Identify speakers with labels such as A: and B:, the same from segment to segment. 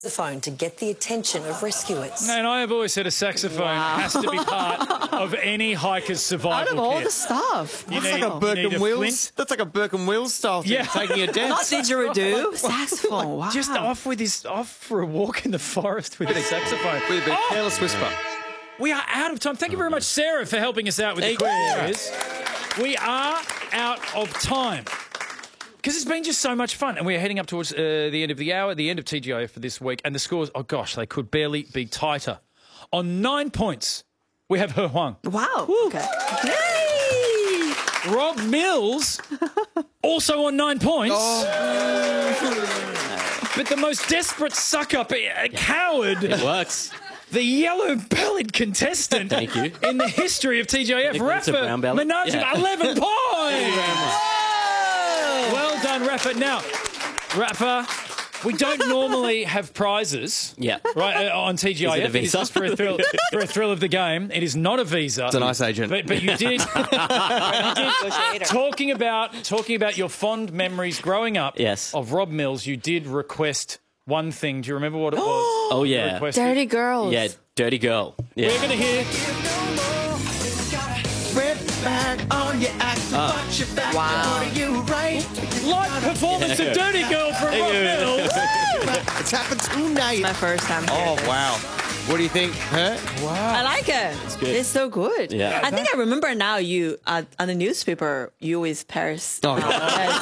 A: saxophone to get the attention of rescuers.
B: And I have always said a saxophone has to be part of any hiker's survival
C: Out of all
B: kit.
C: the stuff.
B: You
D: That's
B: need-
D: like a Burke
B: need
D: and
B: a
D: Wills.
B: flint.
D: That's like a Burke and Wills style thing.
B: Yeah.
D: Taking a
C: Not
D: dance.
C: didgeridoo, saxophone. Wow.
B: Just off for a walk in the forest with a saxophone.
D: With a bit of careless whisper.
B: We are out of time. Thank you very much, Sarah, for helping us out with the quiz. We are out of time. Because it's been just so much fun. And we're heading up towards the end of the hour, the end of TGIF for this week. And the scores, oh gosh, they could barely be tighter. On 9 points, we have He Huang.
C: Wow. Okay.
B: Yay! Rob Mills, also on 9 points. But the most desperate suck-up, a coward.
E: It works.
B: The yellow-bellied contestant
E: Thank you.
B: in the history of TGIF,
E: Nicholas a
B: Rafa
E: brown belly.
B: Menage,
E: Yeah.
B: 11 points.
E: Thank you very much.
B: Well done, Rafa. Now, Rafa, we don't normally have prizes
E: Yeah.
B: right, on TGIF.
E: Is it a
B: It's
E: visa?
B: just for a thrill of the game. It is not a visa.
D: It's a nice agent.
B: But you did, talking about your fond memories growing up
E: Yes.
B: of Rob Mills, you did request one thing. Do you remember what it was?
E: Oh, yeah.
B: Requested?
C: Dirty girls.
E: Yeah, Dirty Girl. Yeah.
B: We're going to hear...
C: Wow.
B: live performance of Dirty Girl from Rob Mills.
D: It's happened tonight.
C: My first time.
D: Oh, wow. What do you think, Her?
C: I like it. It's
E: good.
C: It's so good.
E: Yeah.
C: I think I remember now you on the newspaper, you with Paris.
D: Oh,
C: Now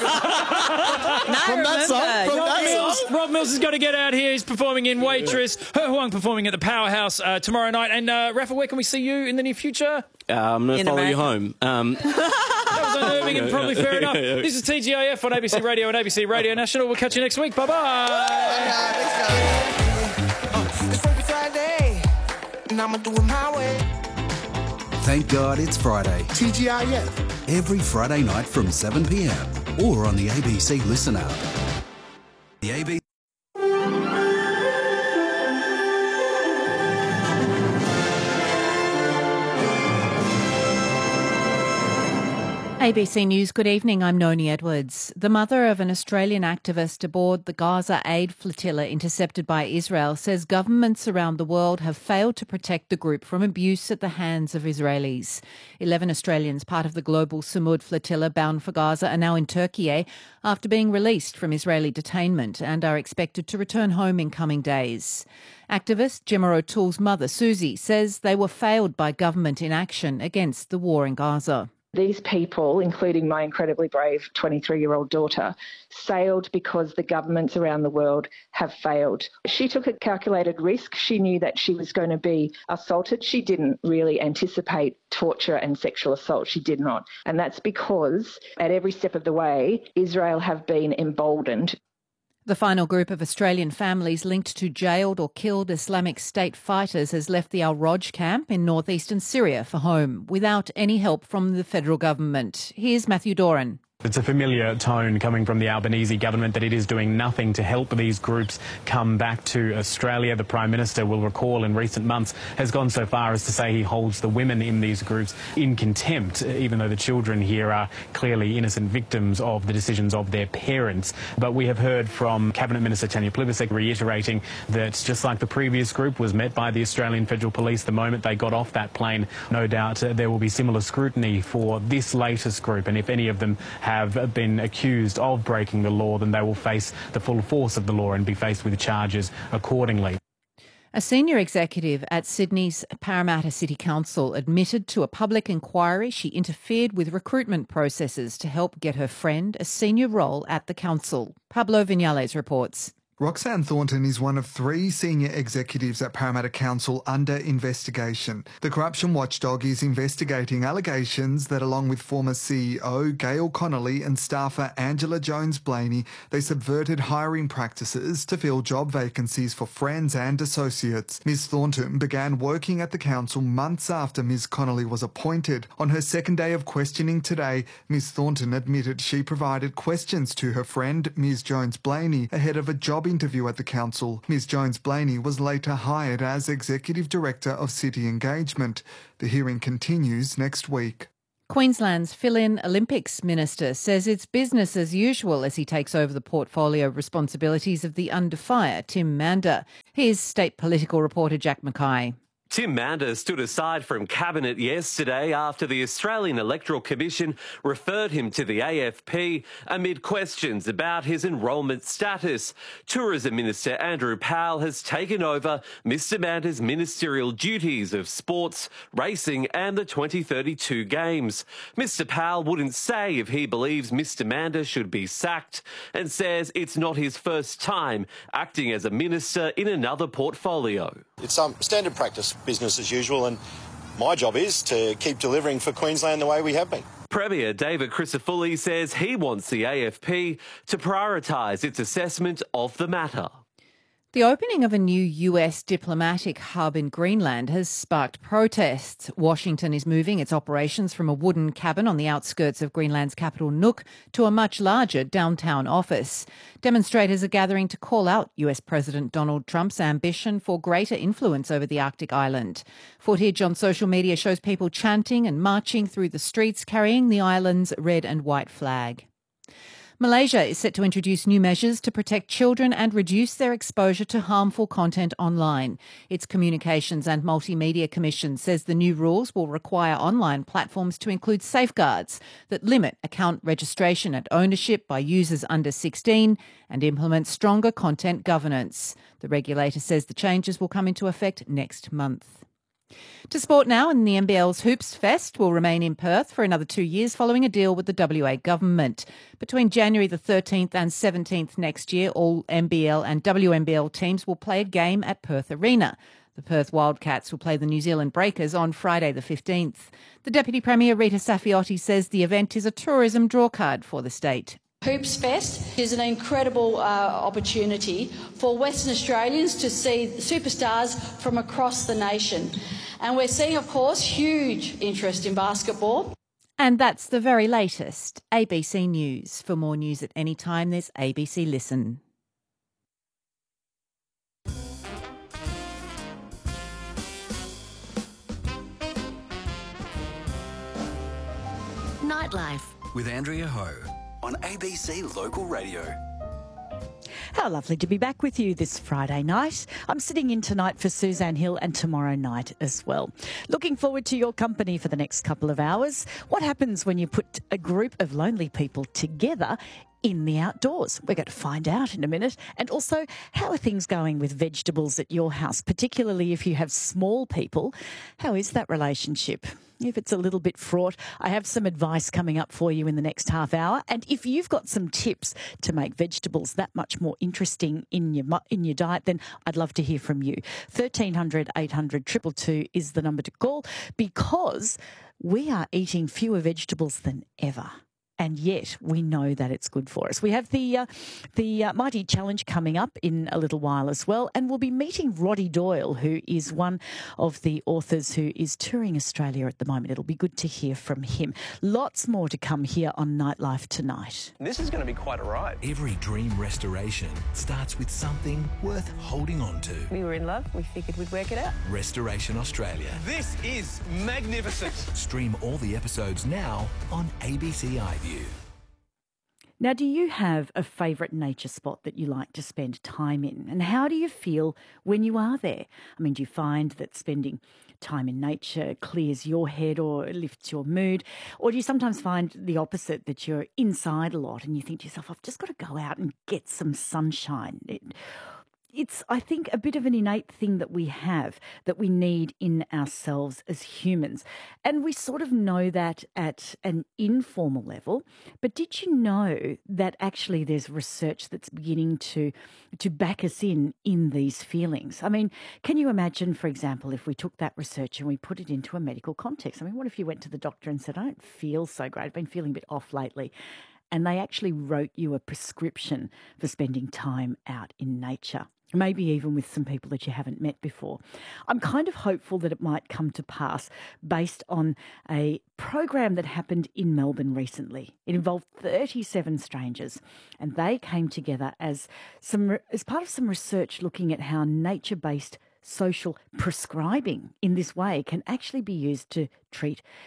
C: I
D: From that song?
C: remember.
D: From that song?
B: Rob Mills has got to get out here. He's performing in Waitress. He Huang performing at the Powerhouse tomorrow night. And Rafa, where can we see you in the near future?
E: I'm going to
C: In
E: follow you
C: America.
E: home.
B: That was unnerving and probably fair enough. This is TGIF on ABC Radio and ABC Radio National. We'll catch you next week. Bye-bye.
F: It's Funky Friday, and I'ma do it my way.
G: Thank God it's Friday.
F: TGIF.
G: Every Friday night from 7 p.m. or on the ABC Listen app. The ABC.
H: ABC News, good evening. I'm Noni Edwards. The mother of an Australian activist aboard the Gaza aid flotilla intercepted by Israel says governments around the world have failed to protect the group from abuse at the hands of Israelis. 11 Australians, part of the global Samud flotilla bound for Gaza, are now in Turkey after being released from Israeli detainment and are expected to return home in coming days. Activist Gemma O'Toole's mother, Susie, says they were failed by government inaction against the war in Gaza.
I: These people, including my incredibly brave 23-year-old daughter, sailed because the governments around the world have failed. She took a calculated risk. She knew that she was going to be assaulted. She didn't really anticipate torture and sexual assault. She did not. And that's because at every step of the way, Israel have been emboldened.
H: The final group of Australian families linked to jailed or killed Islamic State fighters has left the Al-Roj camp in northeastern Syria for home without any help from the federal government. Here's Matthew Doran.
J: It's a familiar tone coming from the Albanese government that it is doing nothing to help these groups come back to Australia. The Prime Minister, will recall, in recent months has gone so far as to say he holds the women in these groups in contempt, even though the children here are clearly innocent victims of the decisions of their parents. But we have heard from Cabinet Minister Tanya Plibersek reiterating that just like the previous group was met by the Australian Federal Police the moment they got off that plane, no doubt there will be similar scrutiny for this latest group, and if any of them have been accused of breaking the law, then they will face the full force of the law and be faced with charges accordingly.
H: A senior executive at Sydney's Parramatta City Council admitted to a public inquiry she interfered with recruitment processes to help get her friend a senior role at the council. Pablo Vinales reports.
K: Roxanne Thornton is one of 3 senior executives at Parramatta Council under investigation. The corruption watchdog is investigating allegations that, along with former CEO Gail Connolly and staffer Angela Jones-Blaney, they subverted hiring practices to fill job vacancies for friends and associates. Ms Thornton began working at the council months after Ms Connolly was appointed. On her second day of questioning today, Ms Thornton admitted she provided questions to her friend Ms Jones-Blaney ahead of a job interview at the council. Ms Jones-Blaney was later hired as Executive Director of City Engagement. The hearing continues next week.
H: Queensland's fill-in Olympics minister says it's business as usual as he takes over the portfolio responsibilities of the under fire Tim Mander. Here's state political reporter Jack Mackay.
L: Tim Mander stood aside from Cabinet yesterday after the Australian Electoral Commission referred him to the AFP amid questions about his enrolment status. Tourism Minister Andrew Powell has taken over Mr Mander's ministerial duties of sports, racing and the 2032 Games. Mr Powell wouldn't say if he believes Mr Mander should be sacked and says it's not his first time acting as a minister in another portfolio.
M: It's standard practice, business as usual, and my job is to keep delivering for Queensland the way we have been.
L: Premier David Crisafulli says he wants the AFP to prioritise its assessment of the matter.
H: The opening of a new US diplomatic hub in Greenland has sparked protests. Washington is moving its operations from a wooden cabin on the outskirts of Greenland's capital Nuuk to a much larger downtown office. Demonstrators are gathering to call out US President Donald Trump's ambition for greater influence over the Arctic island. Footage on social media shows people chanting and marching through the streets carrying the island's red and white flag. Malaysia is set to introduce new measures to protect children and reduce their exposure to harmful content online. Its Communications and Multimedia Commission says the new rules will require online platforms to include safeguards that limit account registration and ownership by users under 16 and implement stronger content governance. The regulator says the changes will come into effect next month. To sport now, and the NBL's Hoops Fest will remain in Perth for another 2 years following a deal with the WA government. Between January the 13th and 17th next year, all NBL and WNBL teams will play a game at Perth Arena. The Perth Wildcats will play the New Zealand Breakers on Friday the 15th. The Deputy Premier Rita Saffioti says the event is a tourism drawcard for the state.
N: Hoops Fest is an incredible opportunity for Western Australians to see superstars from across the nation. And we're seeing, of course, huge interest in basketball.
H: And that's the very latest. ABC News. For more news at any time, there's ABC Listen.
G: Nightlife with Andrea Ho on ABC Local Radio.
O: How lovely to be back with you this Friday night. I'm sitting in tonight for Suzanne Hill and tomorrow night as well. Looking forward to your company for the next couple of hours. What happens when you put a group of lonely people together in the outdoors? We're going to find out in a minute. And also, how are things going with vegetables at your house, particularly if you have small people? How is that relationship? If it's a little bit fraught, I have some advice coming up for you in the next half hour. And if you've got some tips to make vegetables that much more interesting in your diet, then I'd love to hear from you. 1300 800 222 is the number to call, because we are eating fewer vegetables than ever. And yet we know that it's good for us. We have the Mighty Challenge coming up in a little while as well. And we'll be meeting Roddy Doyle, who is one of the authors who is touring Australia at the moment. It'll be good to hear from him. Lots more to come here on Nightlife tonight.
P: This is going to be quite a ride.
Q: Every dream restoration starts with something worth holding on to.
R: We were in love. We figured we'd work it out.
Q: Restoration Australia.
P: This is magnificent.
Q: Stream all the episodes now on ABC iView.
O: Now, do you have a favourite nature spot that you like to spend time in? And how do you feel when you are there? I mean, do you find that spending time in nature clears your head or lifts your mood? Or do you sometimes find the opposite, that you're inside a lot and you think to yourself, I've just got to go out and get some sunshine? It's, I think, a bit of an innate thing that we have, that we need in ourselves as humans. And we sort of know that at an informal level. But did you know that actually there's research that's beginning to back us in these feelings? I mean, can you imagine, for example, if we took that research and we put it into a medical context? I mean, what if you went to the doctor and said, I don't feel so great, I've been feeling a bit off lately, and they actually wrote you a prescription for spending time out in nature? Maybe even with some people that you haven't met before. I'm kind of hopeful that it might come to pass based on a program that happened in Melbourne recently. It involved 37 strangers, and they came together as part of some research looking at how nature-based social prescribing in this way can actually be used to treat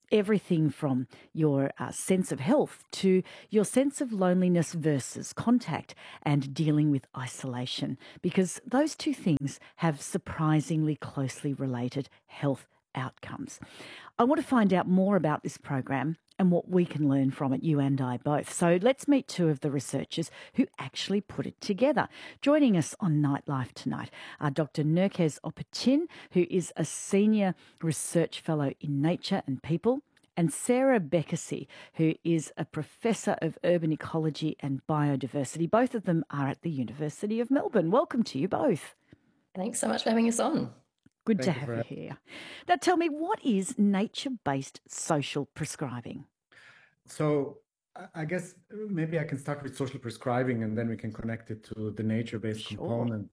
O: everything from your sense of health to your sense of loneliness versus contact and dealing with isolation, because those two things have surprisingly closely related health outcomes. I want to find out more about this program and what we can learn from it, you and I both. So let's meet two of the researchers who actually put it together. Joining us on Nightlife tonight are Dr. Nerkez Opetchin, who is a Senior Research Fellow in Nature and People, and Sarah Bekasi, who is a Professor of Urban Ecology and Biodiversity. Both of them are at the University of Melbourne. Welcome to you both.
S: Thanks so much for having us on.
O: Good to have you here. Now tell me, what is nature-based social prescribing?
T: So I guess maybe I can start with social prescribing and then we can connect it to the nature-based component,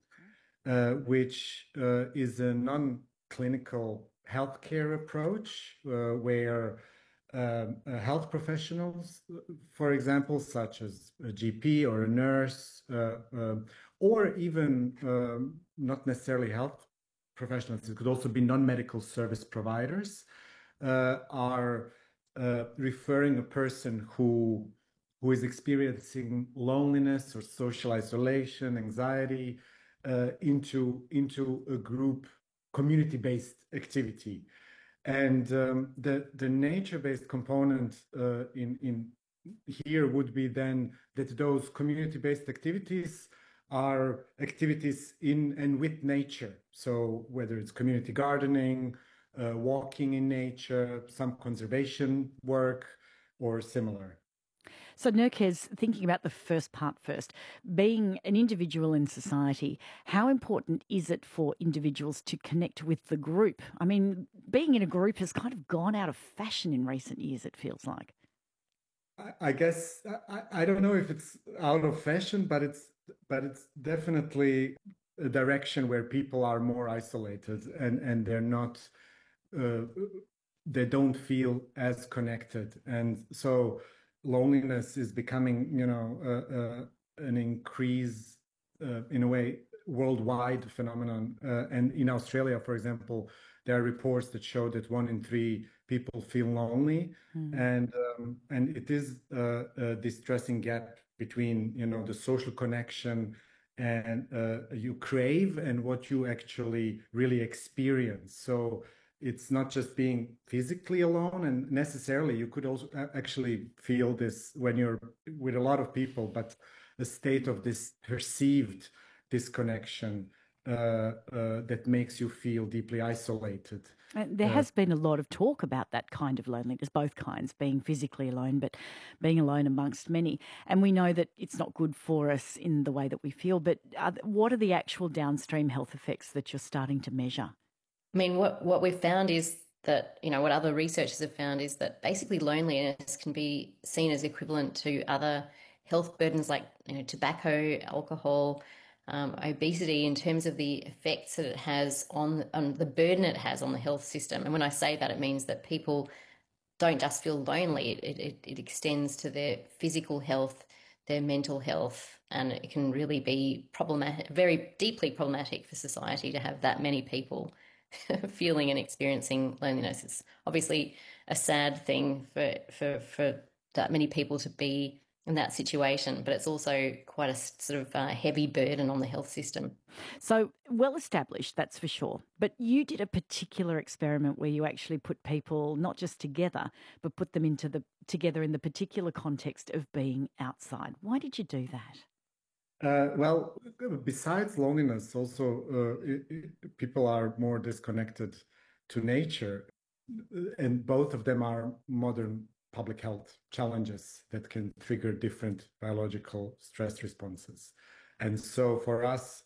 T: which is a non-clinical healthcare approach where health professionals, for example, such as a GP or a nurse, or even not necessarily health professionals, it could also be non-medical service providers, are referring a person who is experiencing loneliness or social isolation, anxiety, into a group community-based activity. And the nature-based component in here would be then that those community-based activities are activities in and with nature. So whether it's community gardening, walking in nature, some conservation work, or similar.
O: So Nerkez, thinking about the first part first, being an individual in society, how important is it for individuals to connect with the group? I mean, being in a group has kind of gone out of fashion in recent years, it feels like.
T: I guess, I don't know if it's out of fashion, but it's definitely a direction where people are more isolated and they're not, they don't feel as connected. And so loneliness is becoming, an increase, in a way, worldwide phenomenon. And in Australia, for example, there are reports that show that 1 in 3 people feel lonely, and it is a distressing gap between the social connection and you crave and what you actually really experience. So it's not just being physically alone, and necessarily you could also actually feel this when you're with a lot of people, but a state of this perceived disconnection that makes you feel deeply isolated.
O: And there has been a lot of talk about that kind of loneliness, both kinds, being physically alone, but being alone amongst many. And we know that it's not good for us in the way that we feel, but what are the actual downstream health effects that you're starting to measure?
S: I mean, what we've found is that, what other researchers have found is that basically loneliness can be seen as equivalent to other health burdens like, tobacco, alcohol, obesity, in terms of the effects that it has on the burden it has on the health system. And when I say that, it means that people don't just feel lonely, it extends to their physical health, their mental health, and it can really be problematic, very deeply problematic for society to have that many people feeling and experiencing loneliness. It's obviously a sad thing for that many people to be in that situation, but it's also quite a sort of heavy burden on the health system.
O: So well established, that's for sure. But you did a particular experiment where you actually put people not just together, but put them together in the particular context of being outside. Why did you do that?
T: Well, besides loneliness, also people are more disconnected to nature, and both of them are modern public health challenges that can trigger different biological stress responses. And so for us,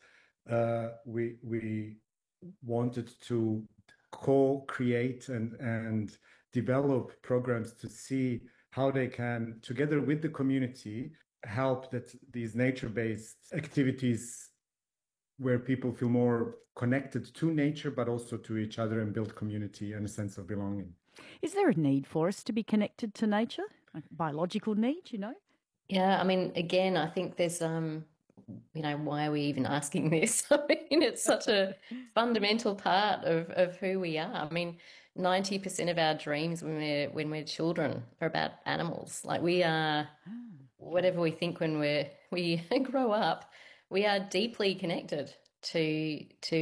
T: we wanted to co-create and develop programs to see how they can, together with the community, help that these nature-based activities where people feel more connected to nature, but also to each other, and build community and a sense of belonging.
O: Is there a need for us to be connected to nature? A biological need,
S: Yeah, I mean, again, I think there's, why are we even asking this? I mean, it's such a fundamental part of who we are. I mean, 90% of our dreams when we're children are about animals. Like we are, whatever we think when we grow up, we are deeply connected to